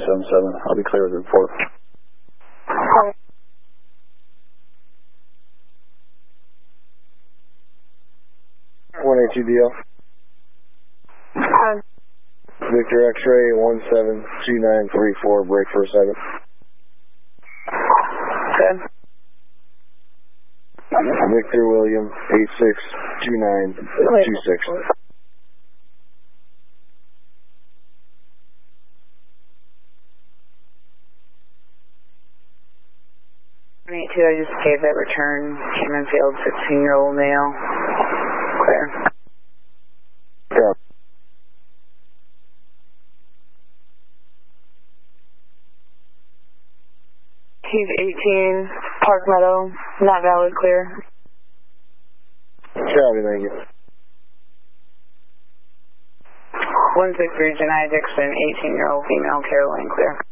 177. I'll be clear with the report. 182DL. Victor X-ray 172934, break for a second. Okay. Victor William 862926. 182, I just gave that return. Cameron Field, 16-year-old male. Clear. Yeah. He's 18, Park Meadow, not valid, clear. Copy, thank you. 163, Janai Dixon, 18-year-old female, Caroline, clear.